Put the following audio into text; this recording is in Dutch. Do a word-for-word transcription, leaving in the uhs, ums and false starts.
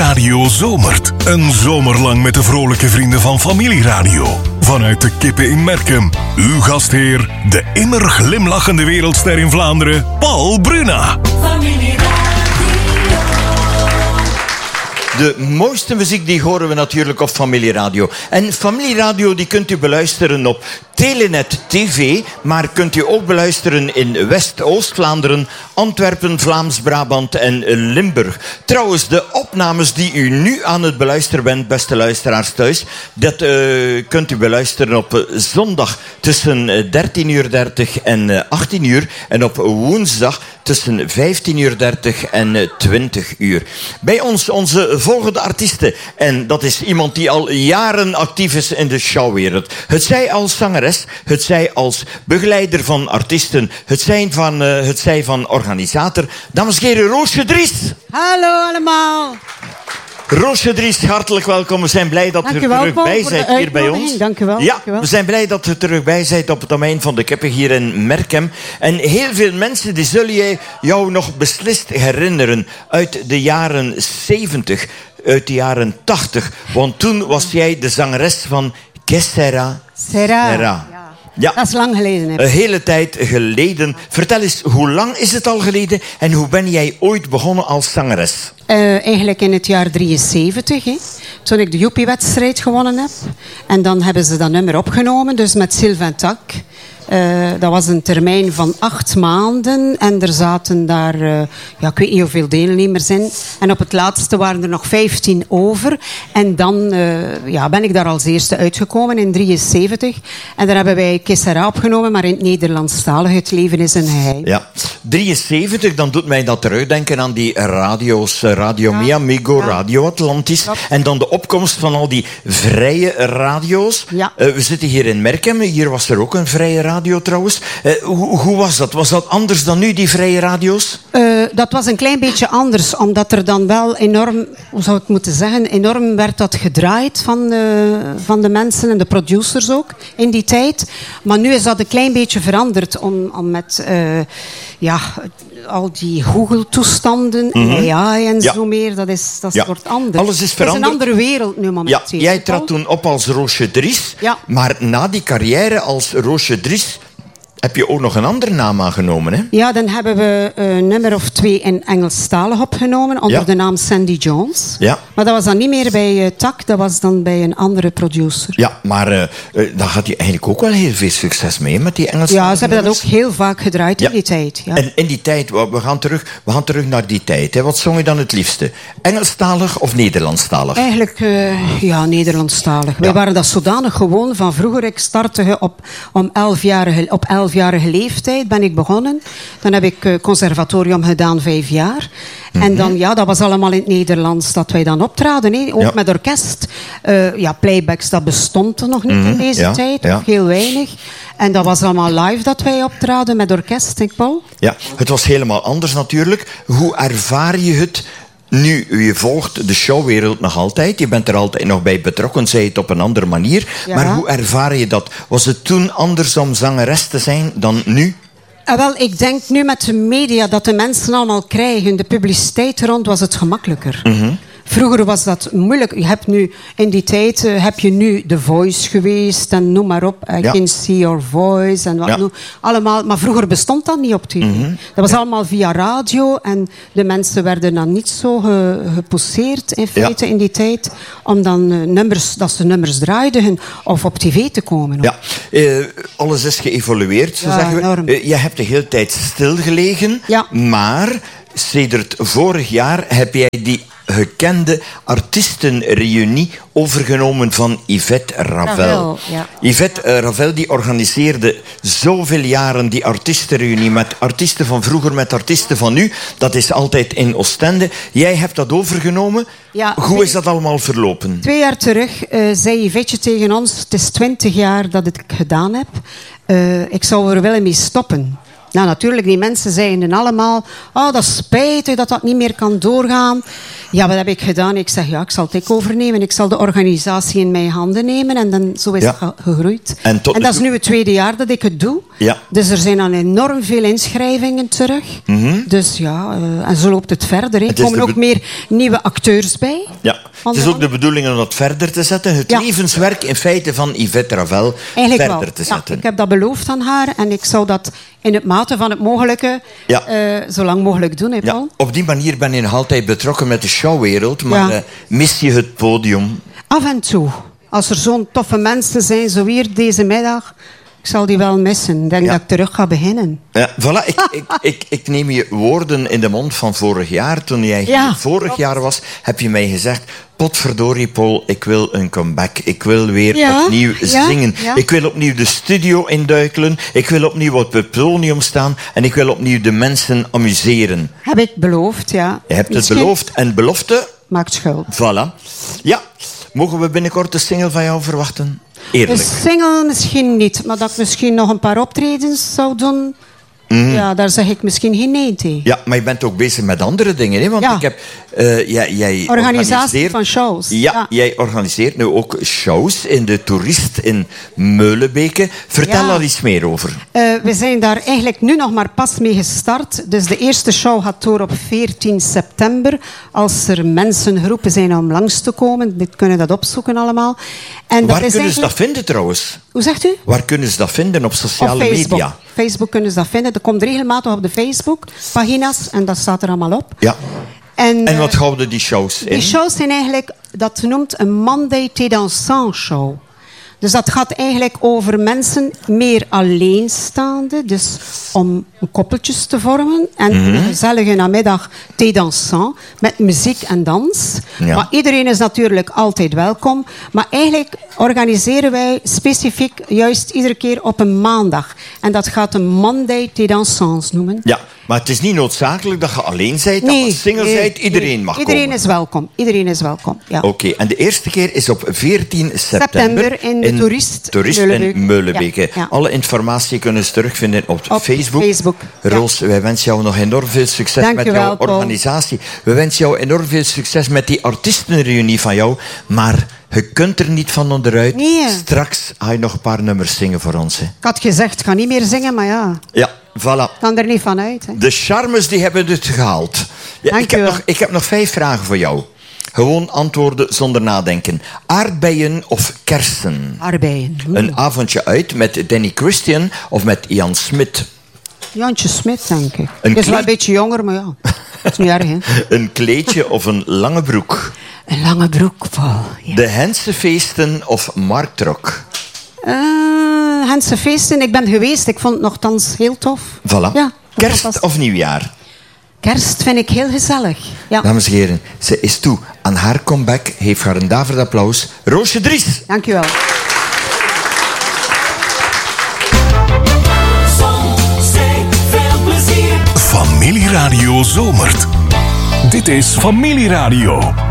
Radio zomert. Een zomer lang met de vrolijke vrienden van Familieradio. Vanuit de Kippen in Merkem. Uw gastheer, de immer glimlachende wereldster in Vlaanderen, Paul Bruna. Familieradio. De mooiste muziek die horen we natuurlijk op Familieradio. En Familieradio die kunt u beluisteren op Telenet T V, maar kunt u ook beluisteren in West-Oost-Vlaanderen, Antwerpen, Vlaams-Brabant en Limburg. Trouwens, de opnames die u nu aan het beluisteren bent, beste luisteraars thuis, dat uh, kunt u beluisteren op uh, zondag tussen dertien uur dertig en uh, achttien uur en op woensdag tussen vijftien uur dertig en uh, twintig uur. Bij ons onze volgende artiesten, en dat is iemand die al jaren actief is in de showwereld. Het zij als zangeres, het zij als begeleider van artiesten, het zij van, uh, het zij van organisator. Dames en heren, Roosje Dries. Hallo allemaal. Roosje Dries, hartelijk welkom. We zijn blij dat u er terug bij bent hier bij ons. Dank u wel. Ja, we zijn blij dat u er terug bij bent op het domein van de Kippen hier in Merkem. En heel veel mensen die zullen jou nog beslist herinneren uit de jaren zeventig, uit de jaren tachtig. Want toen was jij de zangeres van Que Sera. Sera. Sera. Ja. Dat is lang geleden. Hè. Een hele tijd geleden. Vertel eens, hoe lang is het al geleden en hoe ben jij ooit begonnen als zangeres? Uh, eigenlijk in het jaar drieënzeventig, hè, toen ik de Joepie-wedstrijd gewonnen heb. En dan hebben ze dat nummer opgenomen, dus met Sylvain Tak. Uh, dat was een termijn van acht maanden en er zaten daar, uh, ja, ik weet niet hoeveel deelnemers in. En op het laatste waren er nog vijftien over. En dan uh, ja, ben ik daar als eerste uitgekomen in drieënzeventig. En daar hebben wij Que Sera opgenomen, maar in het Nederlandstalig. Het leven is een geheim. Ja, drieënzeventig, dan doet mij dat terugdenken aan die radio's. Radio ja. Mi Amigo, ja. Radio Atlantis. Klopt. En dan de opkomst van al die vrije radio's. Ja. Uh, we zitten hier in Merkem. Hier was er ook een vrije radio. Radio, trouwens. Uh, hoe, hoe was dat? Was dat anders dan nu, die vrije radio's? Uh, dat was een klein beetje anders, omdat er dan wel enorm, hoe zou ik het moeten zeggen, enorm werd dat gedraaid van de, van de mensen en de producers ook in die tijd. Maar nu is dat een klein beetje veranderd om, om met uh, ja, al die Google-toestanden, mm-hmm. A I en ja. zo meer. Dat, is, dat ja. wordt anders. Alles is veranderd. Het is een andere wereld nu momenteel. Ja, jij trad toen op als Roosje Dries. Ja. Maar na die carrière als Roosje Dries heb je ook nog een andere naam aangenomen, hè? Ja, dan hebben we een nummer of twee in Engelstalig opgenomen onder ja. de naam Sandy Jones. Ja. Maar dat was dan niet meer bij uh, Tak, dat was dan bij een andere producer. Ja, maar uh, uh, daar had je eigenlijk ook wel heel veel succes mee met die Engelstalige Ja, ze hebben nummers. dat ook heel vaak gedraaid ja. in die tijd. Ja. En in die tijd, we gaan terug, we gaan terug naar die tijd. Hè. Wat zong je dan het liefste? Engelstalig of Nederlandstalig? Eigenlijk, uh, ja, Nederlandstalig. Ja. Wij waren dat zodanig gewoon van vroeger. Ik startte op, om elfjarige, op elfjarige leeftijd ben ik begonnen. Dan heb ik uh, conservatorium gedaan, vijf jaar. Mm-hmm. En dan, ja, dat was allemaal in het Nederlands dat wij dan optraden. Hè. Ook ja. met orkest. Uh, ja, playbacks, dat bestond er nog niet mm-hmm. in deze ja. tijd. Ja. Of heel weinig. En dat was allemaal live dat wij optraden met orkest, denk Paul. Ja, het was helemaal anders natuurlijk. Hoe ervaar je het nu? Je volgt de showwereld nog altijd. Je bent er altijd nog bij betrokken, zei het op een andere manier. Ja. Maar hoe ervaar je dat? Was het toen anders om zangeres te zijn dan nu? Ah, wel, ik denk nu met de media dat de mensen allemaal krijgen, de publiciteit rond, was het gemakkelijker. Mm-hmm. Vroeger was dat moeilijk. Je hebt nu, in die tijd uh, heb je nu The Voice geweest en noem maar op. I ja. Can See Your Voice en wat ja. nu, allemaal. Maar vroeger bestond dat niet op tv. Mm-hmm. Dat was ja. allemaal via radio en de mensen werden dan niet zo ge, gepousseerd in feite ja. in die tijd om dan uh, nummers, dat ze nummers draaiden of op tv te komen. Ja, uh, alles is geëvolueerd, zo ja, zeggen we. Uh, je hebt de hele tijd stilgelegen, ja. maar sedert vorig jaar heb jij die gekende artiestenreunie overgenomen van Yvette Ravel. Ravel ja. Yvette uh, Ravel die organiseerde zoveel jaren die artiestenreunie met artiesten van vroeger, met artiesten van nu. Dat is altijd in Oostende. Jij hebt dat overgenomen. Ja, hoe is dat allemaal verlopen? Twee jaar terug uh, zei Yvette tegen ons, het is twintig jaar dat ik het gedaan heb. Uh, ik zou er wel mee stoppen. Nou, natuurlijk, die mensen zeiden allemaal... Oh, dat is spijtig dat dat niet meer kan doorgaan. Ja, wat heb ik gedaan? Ik zeg, ja, ik zal het ik overnemen. Ik zal de organisatie in mijn handen nemen. En dan, zo is Ja. het ge- gegroeid. En tot En dat is nu- nu het tweede jaar dat ik het doe. Ja. Dus er zijn dan enorm veel inschrijvingen terug. Dus ja, uh, en zo loopt het verder. hè. Er Het is komen de ook be- meer nieuwe acteurs bij. Ja, het is ook de bedoeling om dat verder te zetten. Het Ja. levenswerk in feite van Yvette Ravel Eigenlijk verder wel. te Ja, zetten. ik heb dat beloofd aan haar. En ik zou dat in het mate van het mogelijke... Ja. eh, zo lang mogelijk doen, hè, Ja, Paul? op die manier ben je nog altijd betrokken met de showwereld, maar Ja. eh, mis je het podium? Af en toe. Als er zo'n toffe mensen zijn, zo hier deze middag... Ik zal die wel missen. Ik denk Ja. dat ik terug ga beginnen. Ja, voilà, ik, ik, ik, ik neem je woorden in de mond van vorig jaar. Toen jij Ja, hier vorig klopt. jaar was, heb je mij gezegd... Potverdorie, Paul, ik wil een comeback. Ik wil weer Ja, opnieuw ja, zingen. ja. Ik wil opnieuw de studio induikelen. Ik wil opnieuw op het podium staan. En ik wil opnieuw de mensen amuseren. Heb ik beloofd, ja. Je hebt het Misschien beloofd. En belofte, Maakt schuld. voilà. Ja, mogen we binnenkort een single van jou verwachten? Eerlijk. Een single misschien niet, maar dat ik misschien nog een paar optredens zou doen... Ja, daar zeg ik misschien geen nee tegen. Ja, maar je bent ook bezig met andere dingen. Hè? Want Ja. ik heb... eh, jij, jij Organisatie organiseert- van shows. Ja, Ja. jij organiseert nu ook shows in de Toerist in Meulebeke. Vertel Ja. daar iets meer over. Eh, we zijn daar eigenlijk nu nog maar pas mee gestart. Dus de eerste show gaat door op veertien september. Als er mensen geroepen zijn om langs te komen. Dit kunnen dat opzoeken allemaal. En Waar is kunnen ze dat eigenlijk- vinden trouwens? Hoe zegt u? Waar kunnen ze dat vinden? Op Op sociale Facebook. media? Facebook kunnen ze dat vinden. Dat komt regelmatig op de Facebook-pagina's. En dat staat er allemaal op. Ja. En, En eh, wat houden die shows in? Die shows zijn eigenlijk, dat noemt een Monday Thé Dansant show. Dus dat gaat eigenlijk over mensen meer alleenstaande. Dus om koppeltjes te vormen. En Mhm. een gezellige namiddag thé dansant. Met muziek en dans. Ja. Maar iedereen is natuurlijk altijd welkom. Maar eigenlijk organiseren wij specifiek juist iedere keer op een maandag. En dat gaat een Monday Thé Dansants noemen. Ja, maar het is niet noodzakelijk dat je alleen bent. Dat je single nee, bent. Iedereen nee. mag Iedereen komen. is welkom. Iedereen is welkom, ja. Oké, en de eerste keer is op veertien september, September in de Toerist Toerist Meulebeke. in Meulebeke. Ja, ja. Alle informatie kunnen ze terugvinden op, Op Facebook. Facebook, ja. Roos, wij wensen jou nog enorm veel succes Dank met u wel, jouw Paul. organisatie. We wensen jou enorm veel succes met die artiestenreunie van jou. Maar je kunt er niet van onderuit. Nee. Straks ga je nog een paar nummers zingen voor ons. Hè. Ik had gezegd, ik ga niet meer zingen, maar ja, Ja, voilà. ik kan er niet van uit. Hè. De charmes die hebben het gehaald. Ja, Dank ik, heb u wel. nog, ik heb nog vijf vragen voor jou. Gewoon antwoorden zonder nadenken. Aardbeien of kersen? Arbeien. Een avondje uit met Danny Christian of met Jan Smit? Jantje Smit, denk ik. Een Is wel kleed- een beetje jonger, maar ja. Dat is niet erg, hè. Een kleedje of een lange broek? Een lange broek, Paul. Ja. De Hensefeesten of Marktrok? Eh, Hense feesten, ik ben geweest. Ik vond het nogthans heel tof. Voilà. Ja, Kerst fantastisch. of nieuwjaar? Kerst vind ik heel gezellig. Ja. Dames en heren, ze is toe aan haar comeback. Geef haar een daverend applaus. Roosje Dries. Dank u wel. Zon, zee, veel plezier. Familieradio zomert. Dit is Familieradio